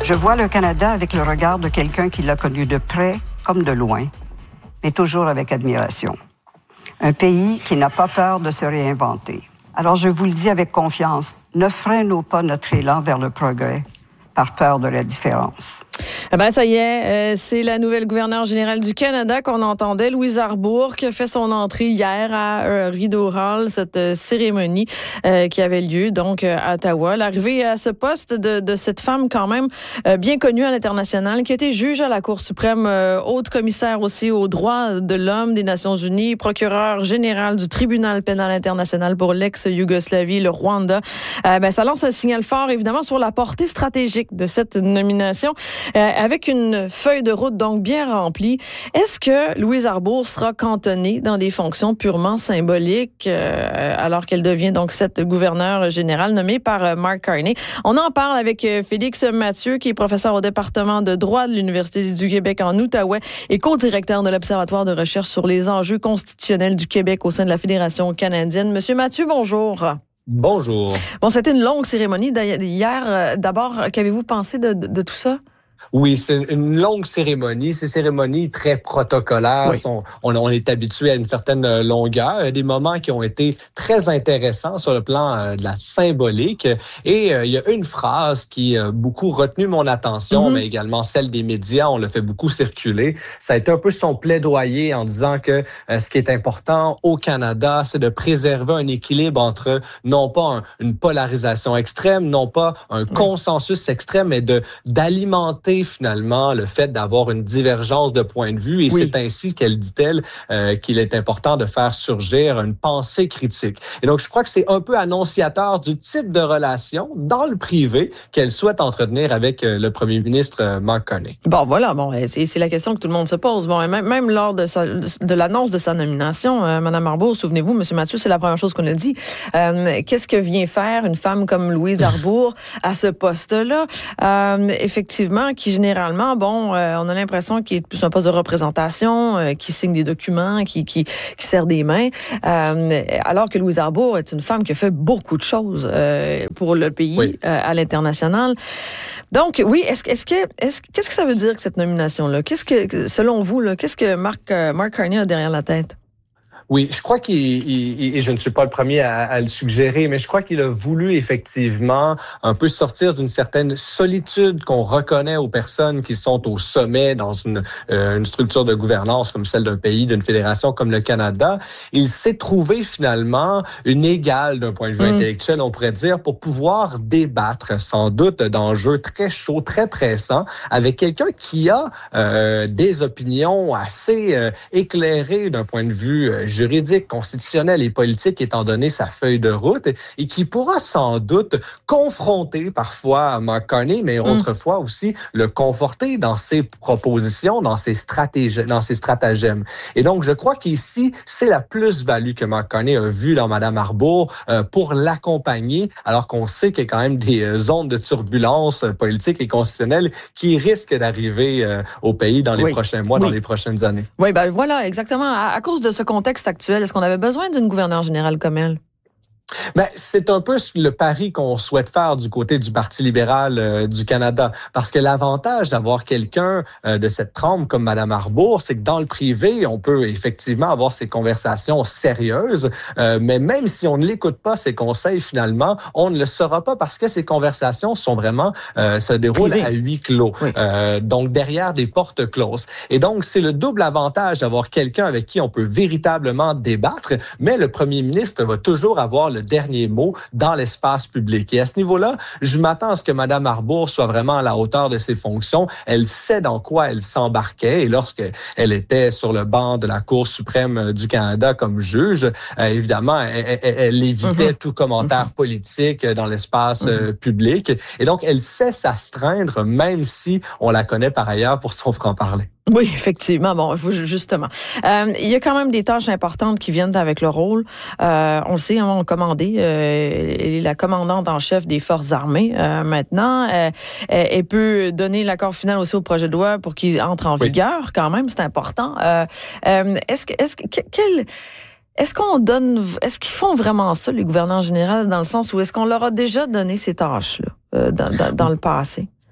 Je vois le Canada avec le regard de quelqu'un qui l'a connu de près comme de loin, mais toujours avec admiration. Un pays qui n'a pas peur de se réinventer. Alors je vous le dis avec confiance, ne freinons pas notre élan vers le progrès par peur de la différence. Eh ben ça y est, c'est la nouvelle gouverneure générale du Canada qu'on entendait, Louise Arbour, qui a fait son entrée hier à Rideau Hall, cette cérémonie qui avait lieu donc à Ottawa. L'arrivée à ce poste de cette femme quand même bien connue à l'international, qui a été juge à la Cour suprême, haute commissaire aussi aux droits de l'homme des Nations unies, procureur général du tribunal pénal international pour l'ex-Yougoslavie, le Rwanda. Ça lance un signal fort évidemment sur la portée stratégique de cette nomination. Avec une feuille de route donc bien remplie, est-ce que Louise Arbour sera cantonnée dans des fonctions purement symboliques alors qu'elle devient donc cette gouverneure générale nommée par Mark Carney? On en parle avec Félix Mathieu, qui est professeur au département de droit de l'Université du Québec en Outaouais et co-directeur de l'Observatoire de recherche sur les enjeux constitutionnels du Québec au sein de la Fédération canadienne. Monsieur Mathieu, bonjour. Bonjour. Bon, c'était une longue cérémonie hier. D'abord, qu'avez-vous pensé de tout ça? Oui, c'est une longue cérémonie. Ces cérémonies très protocolaires, oui. On est habitué à une certaine longueur. Des moments qui ont été très intéressants sur le plan de la symbolique. Et il y a une phrase qui a beaucoup retenu mon attention, mais également celle des médias. On l'a fait beaucoup circuler. Ça a été un peu son plaidoyer en disant que ce qui est important au Canada, c'est de préserver un équilibre entre non pas une polarisation extrême, non pas un consensus extrême, mais d'alimenter finalement le fait d'avoir une divergence de point de vue. Et c'est ainsi qu'elle dit-elle qu'il est important de faire surgir une pensée critique. Et donc, je crois que c'est un peu annonciateur du type de relation dans le privé qu'elle souhaite entretenir avec le premier ministre Mark Carney. Bon, voilà. Bon, c'est la question que tout le monde se pose. Bon, même lors de l'annonce de sa nomination, Mme Arbour, souvenez-vous, M. Mathieu, c'est la première chose qu'on a dit. Qu'est-ce que vient faire une femme comme Louise Arbour à ce poste-là? Effectivement, qui généralement, on a l'impression qu'il est plus un poste de représentation, qui signe des documents, qui serre des mains, alors que Louise Arbour est une femme qui a fait beaucoup de choses pour le pays à l'international. Donc, oui, qu'est-ce que ça veut dire que cette nomination-là? Selon vous, qu'est-ce que Mark Carney a derrière la tête? Oui, je crois et je ne suis pas le premier à le suggérer, mais je crois qu'il a voulu effectivement un peu sortir d'une certaine solitude qu'on reconnaît aux personnes qui sont au sommet dans une structure de gouvernance comme celle d'un pays, d'une fédération comme le Canada. Il s'est trouvé finalement une égale d'un point de vue intellectuel, on pourrait dire, pour pouvoir débattre sans doute d'enjeux très chauds, très pressants, avec quelqu'un qui a des opinions assez éclairées d'un point de vue juridique, constitutionnel et politique, étant donné sa feuille de route, et qui pourra sans doute confronter parfois Mark Carney, mais autrefois aussi le conforter dans ses propositions, dans ses stratagèmes. Et donc, je crois qu'ici, c'est la plus-value que Mark Carney a vue dans Mme Arbour pour l'accompagner, alors qu'on sait qu'il y a quand même des zones de turbulence politique et constitutionnelle qui risquent d'arriver au pays dans les prochains mois, dans les prochaines années. Oui, ben voilà, exactement. À cause de ce contexte actuel, est-ce qu'on avait besoin d'une gouverneure générale comme elle? C'est un peu le pari qu'on souhaite faire du côté du Parti libéral du Canada. Parce que l'avantage d'avoir quelqu'un de cette trempe comme Mme Arbour, c'est que dans le privé, on peut effectivement avoir ces conversations sérieuses, mais même si on ne l'écoute pas, ses conseils, finalement, on ne le saura pas parce que ces conversations sont vraiment se déroulent à huis clos. Donc, derrière des portes closes. Et donc, c'est le double avantage d'avoir quelqu'un avec qui on peut véritablement débattre, mais le premier ministre va toujours avoir le dernier mot dans l'espace public. Et à ce niveau-là, je m'attends à ce que Mme Arbour soit vraiment à la hauteur de ses fonctions. Elle sait dans quoi elle s'embarquait. Et lorsqu'elle était sur le banc de la Cour suprême du Canada comme juge, évidemment, elle évitait tout commentaire politique dans l'espace public. Et donc, elle sait s'astreindre, même si on la connaît par ailleurs pour son franc-parler. Oui, effectivement. Bon, justement. Il y a quand même des tâches importantes qui viennent avec le rôle. On le sait, on a commandé. Elle est la commandante en chef des Forces armées. Maintenant, elle peut donner l'accord final aussi au projet de loi pour qu'il entre en vigueur. Quand même, c'est important. Est-ce qu'ils font vraiment ça, les gouverneurs généraux, dans le sens où est-ce qu'on leur a déjà donné ces tâches-là dans le passé?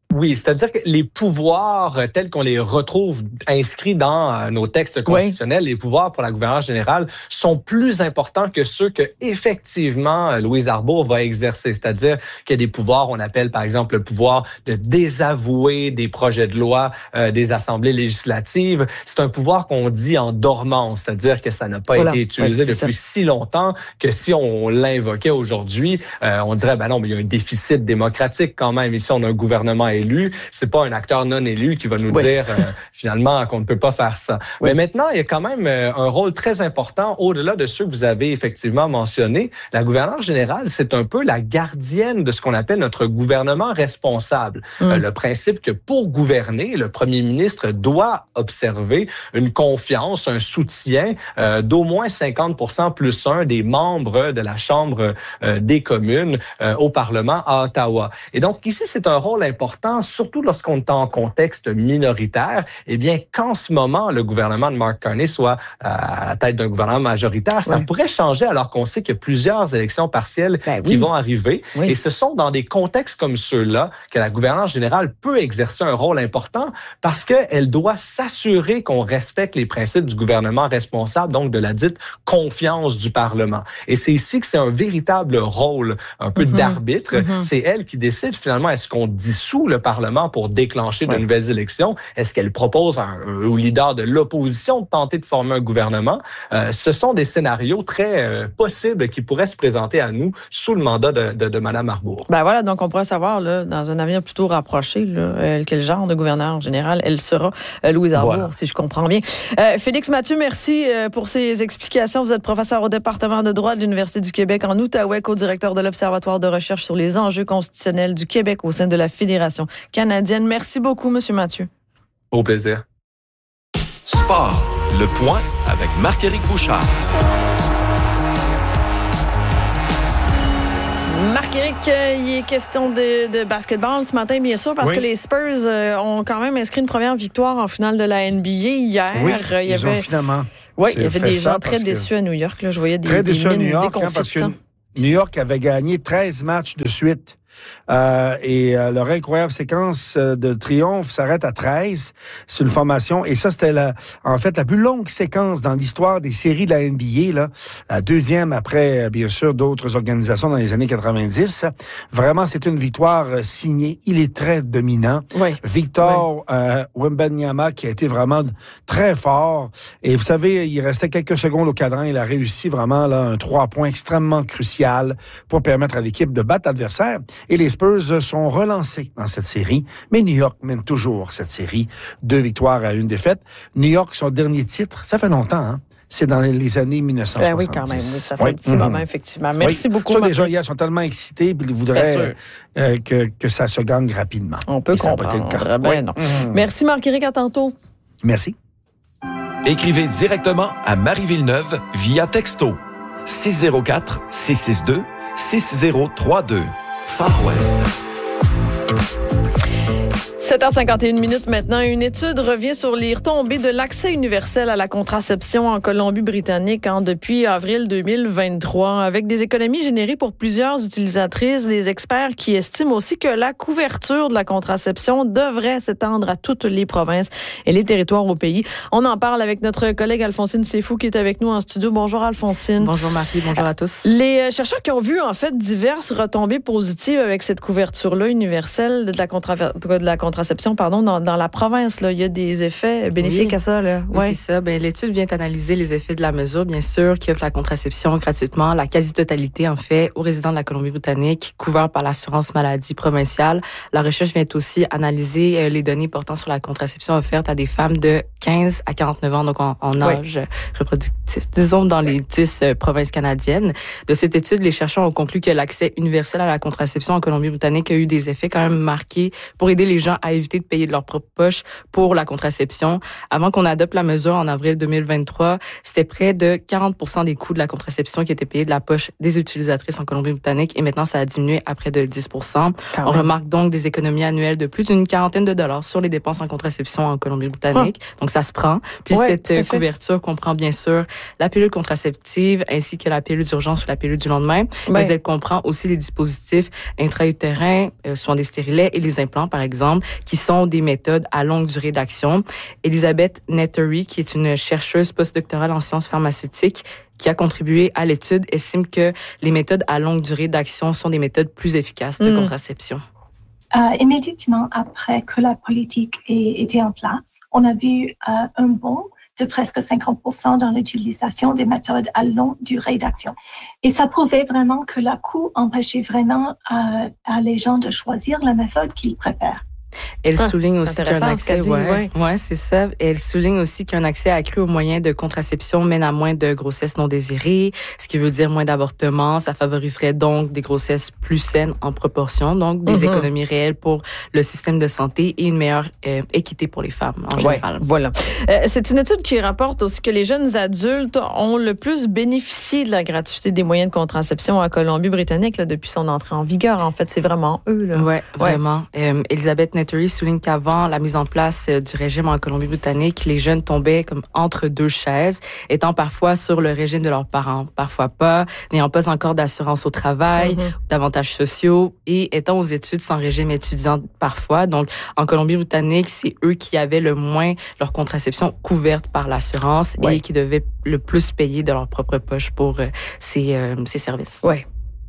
Oui, c'est-à-dire que les pouvoirs tels qu'on les retrouve inscrits dans nos textes constitutionnels, les pouvoirs pour la gouverneure générale sont plus importants que ceux que effectivement Louise Arbour va exercer. C'est-à-dire qu'il y a des pouvoirs, on appelle par exemple le pouvoir de désavouer des projets de loi des assemblées législatives. C'est un pouvoir qu'on dit en dormance, c'est-à-dire que ça n'a pas été utilisé depuis si longtemps que si on l'invoquait aujourd'hui, on dirait ben non, mais il y a un déficit démocratique quand même. Ici, on a un gouvernement élu, c'est pas un acteur non élu qui va nous dire finalement qu'on ne peut pas faire ça. Mais maintenant, il y a quand même un rôle très important au-delà de ceux que vous avez effectivement mentionnés. La gouverneure générale, c'est un peu la gardienne de ce qu'on appelle notre gouvernement responsable. Le principe que pour gouverner, le premier ministre doit observer une confiance, un soutien d'au moins 50% plus un des membres de la Chambre des communes au Parlement à Ottawa. Et donc ici, c'est un rôle important, surtout lorsqu'on est en contexte minoritaire, eh bien, qu'en ce moment, le gouvernement de Mark Carney soit à la tête d'un gouvernement majoritaire, ça pourrait changer alors qu'on sait qu'il y a plusieurs élections partielles qui vont arriver. Et ce sont dans des contextes comme ceux-là que la gouverneure générale peut exercer un rôle important parce qu'elle doit s'assurer qu'on respecte les principes du gouvernement responsable, donc de la dite confiance du Parlement. Et c'est ici que c'est un véritable rôle, un peu d'arbitre. C'est elle qui décide finalement, est-ce qu'on dissout le Parlement pour déclencher de nouvelles élections? Est-ce qu'elle propose au leader de l'opposition de tenter de former un gouvernement? Ce sont des scénarios très possibles qui pourraient se présenter à nous sous le mandat de Mme Arbour. Ben voilà, donc on pourrait savoir, là, dans un avenir plutôt rapproché, là, quel genre de gouverneur général elle sera, Louise Arbour, si je comprends bien. Félix Mathieu, merci pour ces explications. Vous êtes professeur au département de droit de l'Université du Québec en Outaouais, co-directeur de l'Observatoire de recherche sur les enjeux constitutionnels du Québec au sein de la Fédération canadienne. Merci beaucoup, M. Mathieu. Au plaisir. Sport, le point avec Marc-Éric Bouchard. Marc-Éric, il est question de basketball ce matin, bien sûr, parce que les Spurs ont quand même inscrit une première victoire en finale de la NBA hier. Oui, ils ont finalement. Oui, il y avait des gens très déçus à New York. Là. Je voyais des déçus à New York, parce que New York avait gagné 13 matchs de suite. Et leur incroyable séquence de triomphe s'arrête à 13. C'est une formation. Et ça, c'était en fait la plus longue séquence dans l'histoire des séries de la NBA. Là. La deuxième après, bien sûr, d'autres organisations dans les années 90. Vraiment, c'est une victoire signée. Il est très dominant. Victor Wembanyama, qui a été vraiment très fort. Et vous savez, il restait quelques secondes au cadran. Il a réussi vraiment là un 3 points extrêmement crucial pour permettre à l'équipe de battre l'adversaire. Et les Spurs sont relancés dans cette série, mais New York mène toujours cette série. 2 victoires à 1 défaite. New York, son dernier titre, ça fait longtemps, hein? C'est dans les années 1970. Oui, quand même. Oui, ça fait un petit moment, effectivement. Merci beaucoup. Ça, les gens hier sont tellement excités puis ils voudraient que ça se gagne rapidement. On peut comprendre. Non. Merci, Marc-Éric. À tantôt. Merci. Écrivez directement à Marie Villeneuve via texto 604-662-6032. Far West. 7h51 maintenant. Une étude revient sur les retombées de l'accès universel à la contraception en Colombie-Britannique depuis avril 2023. Avec des économies générées pour plusieurs utilisatrices, des experts qui estiment aussi que la couverture de la contraception devrait s'étendre à toutes les provinces et les territoires au pays. On en parle avec notre collègue Alphonsine Seyfou qui est avec nous en studio. Bonjour Alphonsine. Bonjour Marie, bonjour à tous. Les chercheurs qui ont vu en fait diverses retombées positives avec cette couverture-là universelle de la contraception dans la province, là, il y a des effets bénéfiques à ça. Là. Oui, c'est ça. L'étude vient analyser les effets de la mesure, bien sûr, qui offre la contraception gratuitement, la quasi-totalité, en fait, aux résidents de la Colombie-Britannique, couverts par l'assurance maladie provinciale. La recherche vient aussi analyser les données portant sur la contraception offerte à des femmes de 15 à 49 ans, donc en âge reproductif, disons dans les 10 provinces canadiennes. De cette étude, les chercheurs ont conclu que l'accès universel à la contraception en Colombie-Britannique a eu des effets quand même marqués pour aider les gens à à éviter de payer de leur propre poche pour la contraception. Avant qu'on adopte la mesure en avril 2023, c'était près de 40% des coûts de la contraception qui étaient payés de la poche des utilisatrices en Colombie-Britannique et maintenant ça a diminué à près de 10%. On remarque donc des économies annuelles de plus d'une quarantaine de dollars sur les dépenses en contraception en Colombie-Britannique. Donc ça se prend. Puis cette couverture comprend bien sûr la pilule contraceptive ainsi que la pilule d'urgence ou la pilule du lendemain, mais elle comprend aussi les dispositifs intra-utérins, soit des stérilets et les implants par exemple, qui sont des méthodes à longue durée d'action. Elizabeth Nettery, qui est une chercheuse postdoctorale en sciences pharmaceutiques, qui a contribué à l'étude, estime que les méthodes à longue durée d'action sont des méthodes plus efficaces de contraception. Immédiatement après que la politique était en place, on a vu un bond de presque 50% dans l'utilisation des méthodes à longue durée d'action. Et ça prouvait vraiment que le coût empêchait vraiment les gens de choisir la méthode qu'ils préfèrent. Elle souligne aussi qu'un accès, c'est ça. Elle souligne aussi qu'un accès accru aux moyens de contraception mène à moins de grossesses non désirées, ce qui veut dire moins d'avortements. Ça favoriserait donc des grossesses plus saines en proportion, donc des économies réelles pour le système de santé et une meilleure équité pour les femmes en général. Voilà. C'est une étude qui rapporte aussi que les jeunes adultes ont le plus bénéficié de la gratuité des moyens de contraception à Colombie-Britannique là, depuis son entrée en vigueur. En fait, c'est vraiment eux. Là. Ouais, vraiment. Elisabeth Nettery souligne qu'avant la mise en place du régime en Colombie-Britannique, les jeunes tombaient comme entre deux chaises, étant parfois sur le régime de leurs parents, parfois pas, n'ayant pas encore d'assurance au travail, d'avantages sociaux et étant aux études sans régime étudiant parfois. Donc, en Colombie-Britannique, c'est eux qui avaient le moins leur contraception couverte par l'assurance et qui devaient le plus payer de leur propre poche pour ces services. Ouais.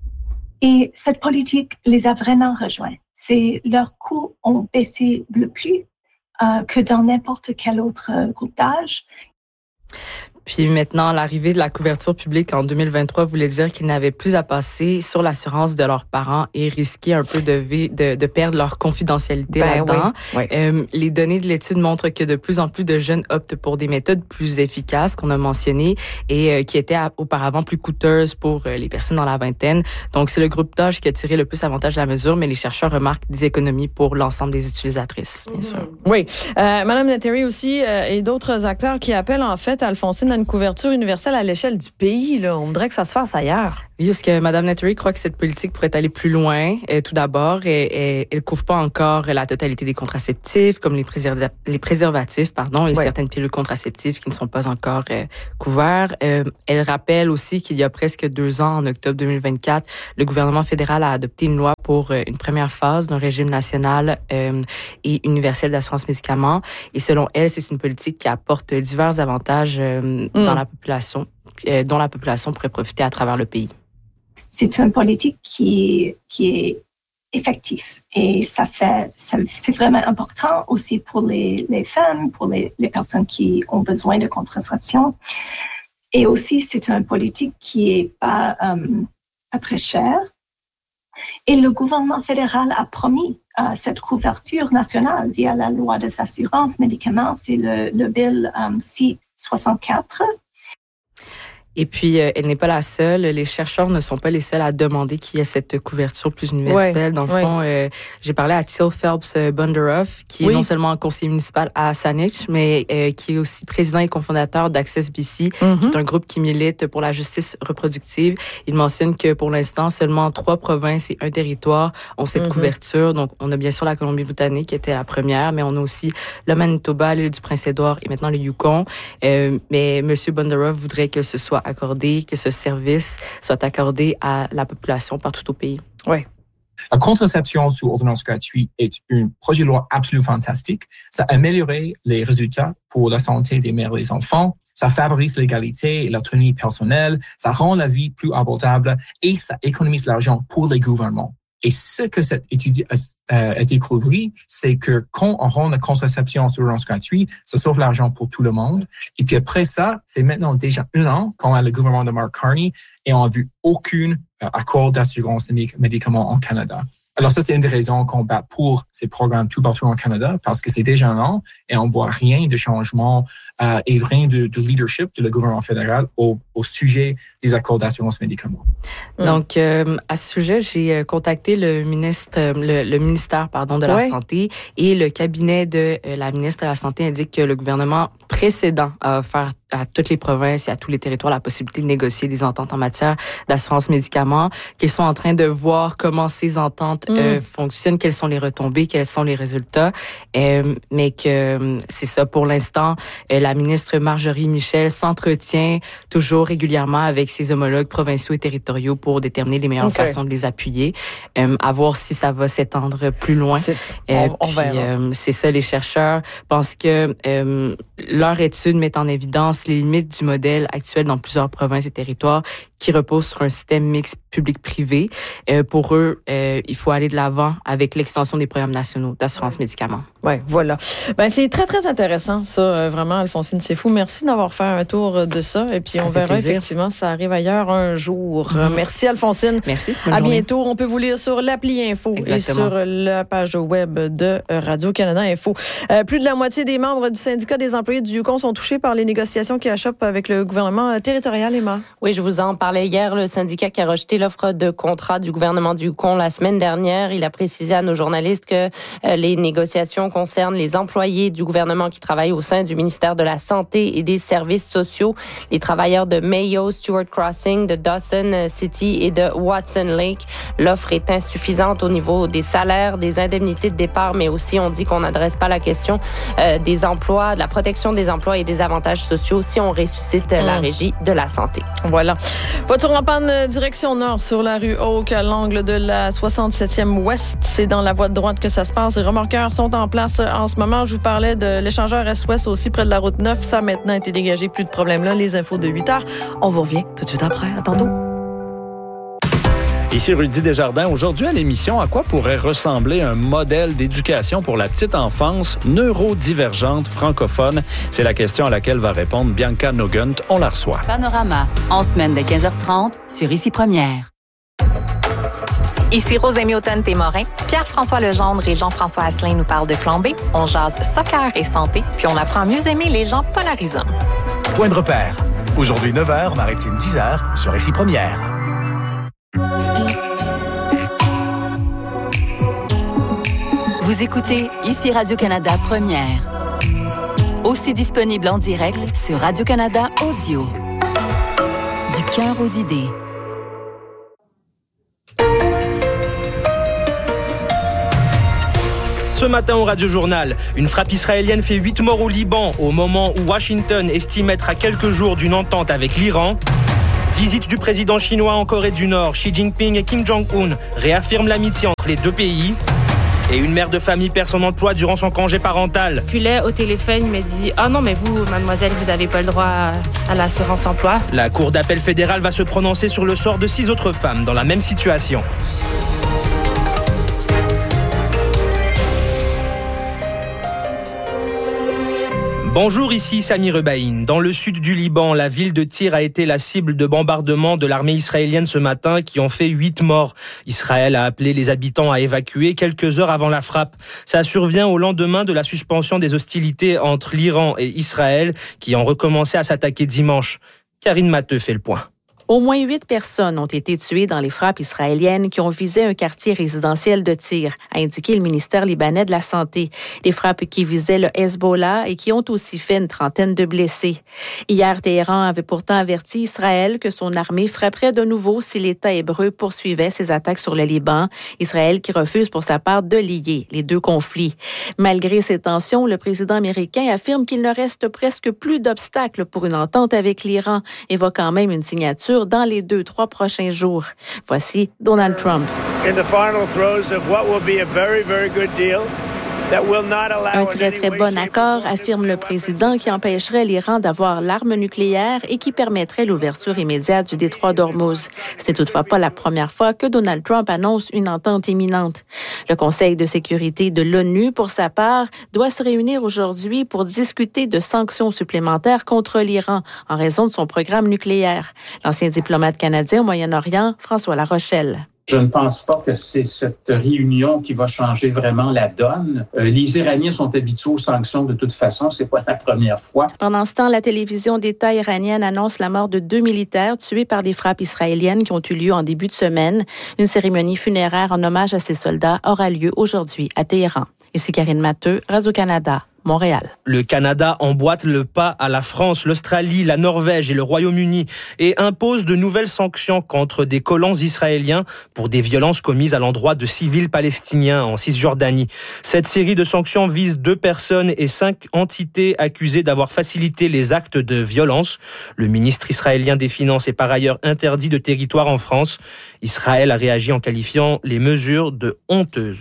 Et cette politique les a vraiment rejoints. Leurs coûts ont baissé le plus que dans n'importe quel autre groupe d'âge. Puis maintenant, l'arrivée de la couverture publique en 2023 voulait dire qu'ils n'avaient plus à passer sur l'assurance de leurs parents et risquer un peu de perdre leur confidentialité là-dedans. Les données de l'étude montrent que de plus en plus de jeunes optent pour des méthodes plus efficaces qu'on a mentionnées et qui étaient auparavant plus coûteuses pour les personnes dans la vingtaine. Donc, c'est le groupe d'âge qui a tiré le plus avantage de la mesure, mais les chercheurs remarquent des économies pour l'ensemble des utilisatrices, bien sûr. Oui. Madame Nettery aussi et d'autres acteurs qui appellent en fait, Alphonsine, à une couverture universelle à l'échelle du pays. Là. On voudrait que ça se fasse ailleurs. Oui, parce que Mme Nettery croit que cette politique pourrait aller plus loin. Tout d'abord, elle ne couvre pas encore la totalité des contraceptifs, comme les préservatifs, et certaines pilules contraceptives qui ne sont pas encore couvertes. Elle rappelle aussi qu'il y a presque 2 ans, en octobre 2024, le gouvernement fédéral a adopté une loi pour une première phase d'un régime national et universel d'assurance médicaments. Et selon elle, c'est une politique qui apporte divers avantages dans la population, dont la population pourrait profiter à travers le pays. C'est une politique qui est effective et c'est vraiment important aussi pour les femmes, pour les personnes qui ont besoin de contraception. Et aussi, c'est une politique qui est pas très chère. Et le gouvernement fédéral a promis cette couverture nationale via la loi des assurances médicaments. C'est le bill C-64. Et puis, elle n'est pas la seule. Les chercheurs ne sont pas les seuls à demander qu'il y ait cette couverture plus universelle. Dans le fond, j'ai parlé à Till Phelps Bunderoff, qui est non seulement conseiller municipal à Saanich, mais qui est aussi président et cofondateur d'Access BC, qui est un groupe qui milite pour la justice reproductive. Il mentionne que pour l'instant, seulement 3 provinces et 1 territoire ont cette couverture. Donc, on a bien sûr la Colombie-Britannique, qui était la première, mais on a aussi le Manitoba, l'île du Prince-Édouard et maintenant le Yukon. Mais M. Bunderoff voudrait que ce soit accordé, que ce service soit accordé à la population partout au pays. Oui. La contraception sous ordonnance gratuite est un projet de loi absolument fantastique. Ça améliore les résultats pour la santé des mères et des enfants. Ça favorise l'égalité et l'autonomie personnelle. Ça rend la vie plus abordable et ça économise l'argent pour les gouvernements. Et ce que cette étude a découvert, c'est que quand on rend la contraception sous ordonnance gratuite, ça sauve l'argent pour tout le monde. Et puis après ça, c'est maintenant déjà 1 an qu'on a le gouvernement de Mark Carney et on n'a vu aucun accord d'assurance des médicaments en Canada. Alors ça, c'est une des raisons qu'on bat pour ces programmes tout partout en Canada, parce que c'est déjà un an et on voit rien de changement et rien de leadership de le gouvernement fédéral au sujet des accords d'assurance médicaments. Donc, à ce sujet, j'ai contacté le ministère de la Santé, et le cabinet de la ministre de la Santé indique que le gouvernement précédent a offert à toutes les provinces et à tous les territoires la possibilité de négocier des ententes en matière d'assurance médicaments, qu'ils sont en train de voir comment ces ententes fonctionnent, quelles sont les retombées, quels sont les résultats, mais que c'est ça pour l'instant. La ministre Marjorie Michel s'entretient toujours régulièrement avec ses homologues provinciaux et territoriaux pour déterminer les meilleures façons de les appuyer, à voir si ça va s'étendre plus loin. On verra. C'est ça, les chercheurs pensent que leur étude met en évidence les limites du modèle actuel dans plusieurs provinces et territoires qui repose sur un système mixte public-privé. Pour eux, il faut aller de l'avant avec l'extension des programmes nationaux d'assurance médicaments. Oui, voilà. C'est très, très intéressant, ça, vraiment, Alphonsine Seyfou. Merci d'avoir fait un tour de ça. Et puis, on verra plaisir. Effectivement, ça arrive ailleurs un jour. Merci, Alphonsine. Merci. À bientôt. On peut vous lire sur l'appli Info et sur la page web de Radio-Canada Info. Plus de la moitié des membres du syndicat des employés du Yukon sont touchés par les négociations qui achoppent avec le gouvernement territorial, Emma. Oui, je vous en parlais hier. Le syndicat qui a rejeté l'offre de contrat du gouvernement du Yukon la semaine dernière, il a précisé à nos journalistes que les négociations concernent les employés du gouvernement qui travaillent au sein du ministère de la Santé et des Services sociaux, les travailleurs de Mayo, Stewart Crossing, de Dawson City et de Watson Lake. L'offre est insuffisante au niveau des salaires, des indemnités de départ, mais aussi on dit qu'on n'adresse pas la question des emplois, de la protection des emplois et des avantages sociaux si on ressuscite la régie de la santé. Voilà. Voiture en panne direction nord sur la rue Oak à l'angle de la 67e Ouest. C'est dans la voie de droite que ça se passe. Les remorqueurs sont en place en ce moment. Je vous parlais de l'échangeur Est-Ouest aussi près de la route 9. Ça a maintenant été dégagé. Plus de problème là. Les infos de 8h. On vous revient tout de suite après. À tantôt. Ici Rudy Desjardins. Aujourd'hui à l'émission, à quoi pourrait ressembler un modèle d'éducation pour la petite enfance neurodivergente francophone? C'est la question à laquelle va répondre Bianca Nogent. On la reçoit. Panorama, en semaine de 15h30 sur Ici Première. Ici Rosémie Automne-Témorin. Pierre-François Legendre et Jean-François Asselin nous parlent de Plan B. On jase soccer et santé, puis on apprend à mieux aimer les gens polarisants. Point de repère. Aujourd'hui 9h, Maritime 10h sur Ici Première. Vous écoutez Ici Radio-Canada Première. Aussi disponible en direct sur Radio-Canada Audio. Du cœur aux idées. Ce matin au Radio-Journal, une frappe israélienne fait 8 morts au Liban au moment où Washington estime être à quelques jours d'une entente avec l'Iran. Visite du président chinois en Corée du Nord, Xi Jinping et Kim Jong-un réaffirment l'amitié entre les deux pays. Et une mère de famille perd son emploi durant son congé parental. Puis là, au téléphone, il me dit « Ah non, mais vous, mademoiselle, vous n'avez pas le droit à l'assurance emploi. » La Cour d'appel fédérale va se prononcer sur le sort de 6 autres femmes dans la même situation. Bonjour, ici Sami Rebaïn. Dans le sud du Liban, la ville de Tyr a été la cible de bombardements de l'armée israélienne ce matin qui ont fait 8 morts. Israël a appelé les habitants à évacuer quelques heures avant la frappe. Ça survient au lendemain de la suspension des hostilités entre l'Iran et Israël qui ont recommencé à s'attaquer dimanche. Karine Matteux fait le point. Au moins 8 personnes ont été tuées dans les frappes israéliennes qui ont visé un quartier résidentiel de Tyr, a indiqué le ministère libanais de la Santé. Les frappes qui visaient le Hezbollah et qui ont aussi fait une trentaine de blessés. Hier, Téhéran avait pourtant averti Israël que son armée frapperait de nouveau si l'État hébreu poursuivait ses attaques sur le Liban. Israël qui refuse pour sa part de lier les deux conflits. Malgré ces tensions, le président américain affirme qu'il ne reste presque plus d'obstacles pour une entente avec l'Iran, évoquant même une signature dans les 2-3 prochains jours. Voici Donald Trump. In the final throes of what will be a very, very good deal. Un très, très bon accord, affirme le président, qui empêcherait l'Iran d'avoir l'arme nucléaire et qui permettrait l'ouverture immédiate du détroit d'Ormuz. Ce n'est toutefois pas la première fois que Donald Trump annonce une entente imminente. Le Conseil de sécurité de l'ONU, pour sa part, doit se réunir aujourd'hui pour discuter de sanctions supplémentaires contre l'Iran en raison de son programme nucléaire. L'ancien diplomate canadien au Moyen-Orient, François Larochelle. Je ne pense pas que c'est cette réunion qui va changer vraiment la donne. Les Iraniens sont habitués aux sanctions de toute façon, c'est pas la première fois. Pendant ce temps, la télévision d'État iranienne annonce la mort de 2 militaires tués par des frappes israéliennes qui ont eu lieu en début de semaine. Une cérémonie funéraire en hommage à ces soldats aura lieu aujourd'hui à Téhéran. Ici Karine Matteux, Radio-Canada. Montréal. Le Canada emboîte le pas à la France, l'Australie, la Norvège et le Royaume-Uni et impose de nouvelles sanctions contre des colons israéliens pour des violences commises à l'endroit de civils palestiniens en Cisjordanie. Cette série de sanctions vise 2 personnes et 5 entités accusées d'avoir facilité les actes de violence. Le ministre israélien des Finances est par ailleurs interdit de territoire en France. Israël a réagi en qualifiant les mesures de honteuses.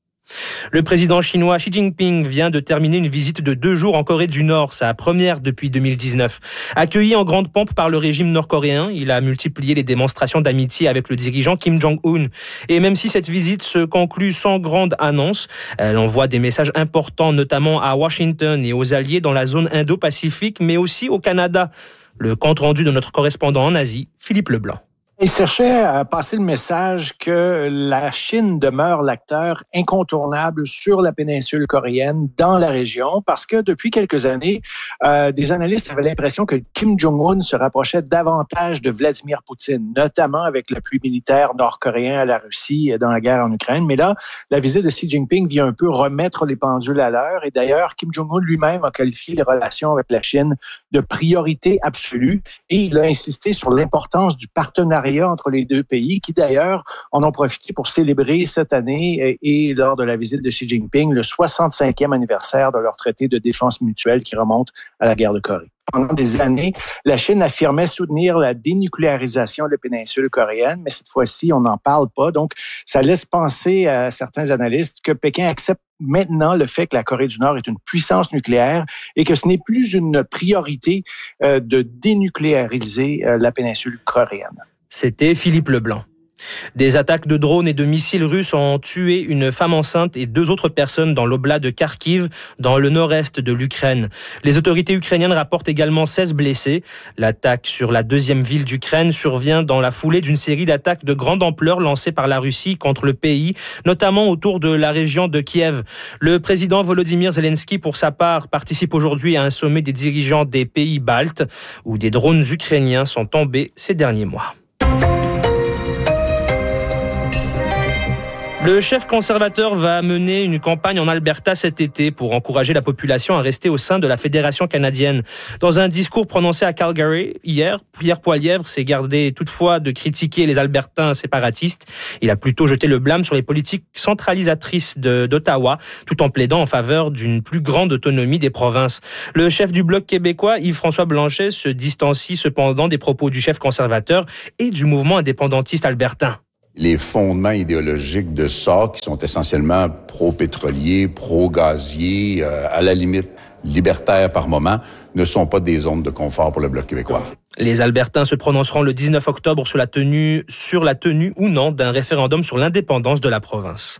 Le président chinois Xi Jinping vient de terminer une visite de 2 jours en Corée du Nord, sa première depuis 2019. Accueilli en grande pompe par le régime nord-coréen, il a multiplié les démonstrations d'amitié avec le dirigeant Kim Jong-un. Et même si cette visite se conclut sans grande annonce, elle envoie des messages importants, notamment à Washington et aux alliés dans la zone Indo-Pacifique, mais aussi au Canada. Le compte-rendu de notre correspondant en Asie, Philippe Leblanc. Il cherchait à passer le message que la Chine demeure l'acteur incontournable sur la péninsule coréenne, dans la région, parce que depuis quelques années, des analystes avaient l'impression que Kim Jong-un se rapprochait davantage de Vladimir Poutine, notamment avec l'appui militaire nord-coréen à la Russie dans la guerre en Ukraine. Mais là, la visite de Xi Jinping vient un peu remettre les pendules à l'heure. Et d'ailleurs, Kim Jong-un lui-même a qualifié les relations avec la Chine de priorité absolue et il a insisté sur l'importance du partenariat entre les 2 pays qui, d'ailleurs, en ont profité pour célébrer cette année et lors de la visite de Xi Jinping, le 65e anniversaire de leur traité de défense mutuelle qui remonte à la guerre de Corée. Pendant des années, la Chine affirmait soutenir la dénucléarisation de la péninsule coréenne, mais cette fois-ci, on n'en parle pas. Donc, ça laisse penser à certains analystes que Pékin accepte maintenant le fait que la Corée du Nord est une puissance nucléaire et que ce n'est plus une priorité de dénucléariser la péninsule coréenne. C'était Philippe Leblanc. Des attaques de drones et de missiles russes ont tué une femme enceinte et 2 autres personnes dans l'oblast de Kharkiv, dans le nord-est de l'Ukraine. Les autorités ukrainiennes rapportent également 16 blessés. L'attaque sur la 2e ville d'Ukraine survient dans la foulée d'une série d'attaques de grande ampleur lancées par la Russie contre le pays, notamment autour de la région de Kiev. Le président Volodymyr Zelensky, pour sa part, participe aujourd'hui à un sommet des dirigeants des pays baltes, où des drones ukrainiens sont tombés ces derniers mois. Le chef conservateur va mener une campagne en Alberta cet été pour encourager la population à rester au sein de la Fédération canadienne. Dans un discours prononcé à Calgary hier, Pierre Poilievre s'est gardé toutefois de critiquer les Albertains séparatistes. Il a plutôt jeté le blâme sur les politiques centralisatrices d'Ottawa, tout en plaidant en faveur d'une plus grande autonomie des provinces. Le chef du Bloc québécois, Yves-François Blanchet, se distancie cependant des propos du chef conservateur et du mouvement indépendantiste albertain. Les fondements idéologiques de ça, qui sont essentiellement pro-pétrolier, pro-gazier, à la limite libertaires par moment, ne sont pas des zones de confort pour le Bloc québécois. Les Albertains se prononceront le 19 octobre sur la tenue ou non d'un référendum sur l'indépendance de la province.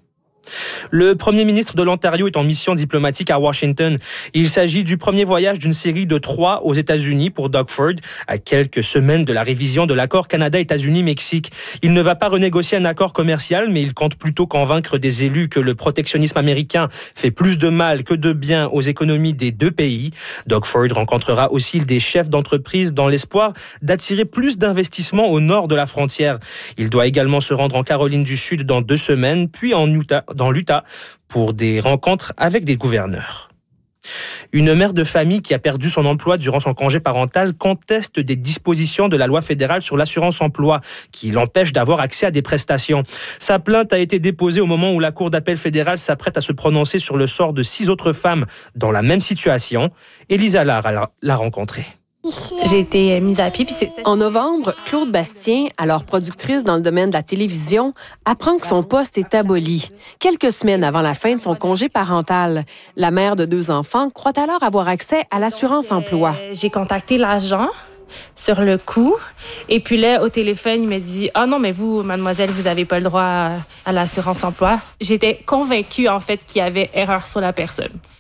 Le premier ministre de l'Ontario est en mission diplomatique à Washington. Il s'agit du premier voyage d'une série de 3 aux États-Unis pour Doug Ford, à quelques semaines de la révision de l'accord Canada-États-Unis-Mexique. Il ne va pas renégocier un accord commercial, mais il compte plutôt convaincre des élus que le protectionnisme américain fait plus de mal que de bien aux économies des 2 pays. Doug Ford rencontrera aussi des chefs d'entreprise dans l'espoir d'attirer plus d'investissements au nord de la frontière. Il doit également se rendre en Caroline du Sud dans 2 semaines, puis dans l'Utah pour des rencontres avec des gouverneurs. Une mère de famille qui a perdu son emploi durant son congé parental conteste des dispositions de la loi fédérale sur l'assurance-emploi qui l'empêche d'avoir accès à des prestations. Sa plainte a été déposée au moment où la Cour d'appel fédérale s'apprête à se prononcer sur le sort de 6 autres femmes dans la même situation. Élisa Lara l'a rencontrée. J'ai été mise à pied. En novembre, Claude Bastien, alors productrice dans le domaine de la télévision, apprend que son poste est aboli. Quelques semaines avant la fin de son congé parental, la mère de 2 enfants croit alors avoir accès à l'assurance-emploi. J'ai contacté l'agent sur le coup. Et puis là, au téléphone, il me dit « Ah non, mais vous, mademoiselle, vous n'avez pas le droit à l'assurance-emploi. » J'étais convaincue, en fait, qu'il y avait erreur sur la personne.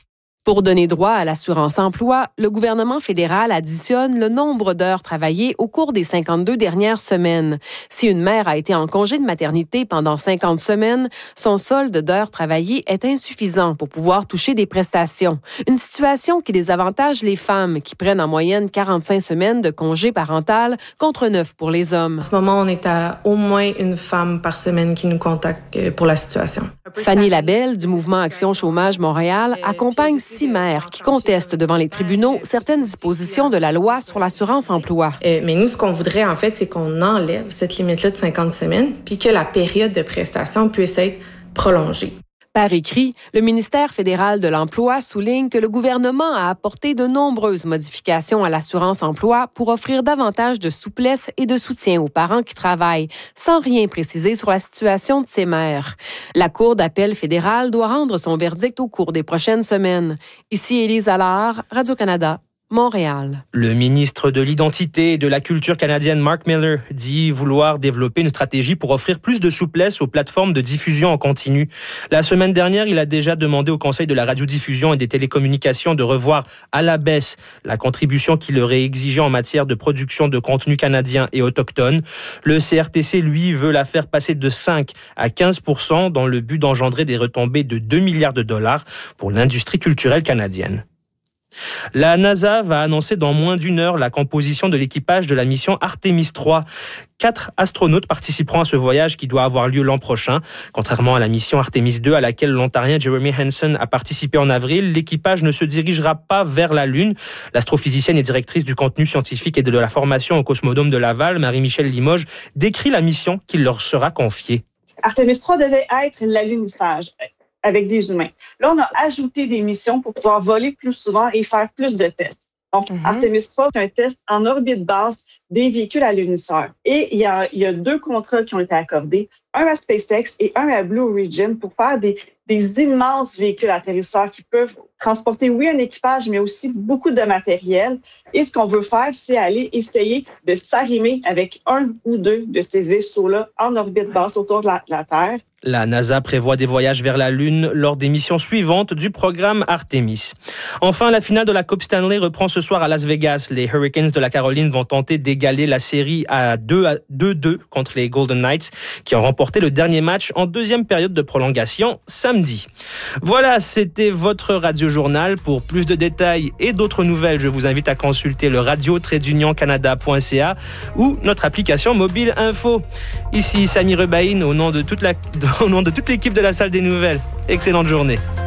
Pour donner droit à l'assurance emploi, le gouvernement fédéral additionne le nombre d'heures travaillées au cours des 52 dernières semaines. Si une mère a été en congé de maternité pendant 50 semaines, son solde d'heures travaillées est insuffisant pour pouvoir toucher des prestations. Une situation qui désavantage les femmes qui prennent en moyenne 45 semaines de congé parental contre 9 pour les hommes. En ce moment, on est à au moins une femme par semaine qui nous contacte pour la situation. Fanny Labelle, du mouvement Action Chômage Montréal, accompagne 6 mères qui contestent devant les tribunaux certaines dispositions de la loi sur l'assurance emploi. Mais nous, ce qu'on voudrait, en fait, c'est qu'on enlève cette limite-là de 50 semaines puis que la période de prestation puisse être prolongée. Par écrit, le ministère fédéral de l'Emploi souligne que le gouvernement a apporté de nombreuses modifications à l'assurance emploi pour offrir davantage de souplesse et de soutien aux parents qui travaillent, sans rien préciser sur la situation de ces mères. La Cour d'appel fédérale doit rendre son verdict au cours des prochaines semaines. Ici Élise Allard, Radio-Canada. Montréal. Le ministre de l'Identité et de la Culture canadienne, Mark Miller, dit vouloir développer une stratégie pour offrir plus de souplesse aux plateformes de diffusion en continu. La semaine dernière, il a déjà demandé au Conseil de la radiodiffusion et des télécommunications de revoir à la baisse la contribution qu'il leur est exigée en matière de production de contenu canadien et autochtone. Le CRTC, lui, veut la faire passer de 5 à 15% dans le but d'engendrer des retombées de 2 milliards de dollars pour l'industrie culturelle canadienne. La NASA va annoncer dans moins d'une heure la composition de l'équipage de la mission Artemis 3. 4 astronautes participeront à ce voyage qui doit avoir lieu l'an prochain. Contrairement à la mission Artemis 2 à laquelle l'Ontarien Jeremy Hansen a participé en avril, l'équipage ne se dirigera pas vers la Lune. L'astrophysicienne et directrice du contenu scientifique et de la formation au Cosmodome de Laval, Marie-Michèle Limoges, décrit la mission qui leur sera confiée. Artemis 3 devait être l'alunissage avec des humains. Là, on a ajouté des missions pour pouvoir voler plus souvent et faire plus de tests. Donc, Artemis 3, c'est un test en orbite basse des véhicules alunisseurs. Et il y a 2 contrats qui ont été accordés, un à SpaceX et un à Blue Origin pour faire des immenses véhicules atterrisseurs qui peuvent transporter, oui, un équipage, mais aussi beaucoup de matériel. Et ce qu'on veut faire, c'est aller essayer de s'arrimer avec 1 ou 2 de ces vaisseaux-là en orbite basse autour de la Terre. La NASA prévoit des voyages vers la Lune lors des missions suivantes du programme Artemis. Enfin, la finale de la Coupe Stanley reprend ce soir à Las Vegas. Les Hurricanes de la Caroline vont tenter d'égaler la série à 2-2 contre les Golden Knights qui ont remporté le dernier match en deuxième période de prolongation samedi. Voilà, c'était votre Radio-Journal. Pour plus de détails et d'autres nouvelles, je vous invite à consulter le radio-canada.ca ou notre application mobile info. Ici Sami Rebaïn au nom de toute l'équipe de la Salle des Nouvelles. Excellente journée.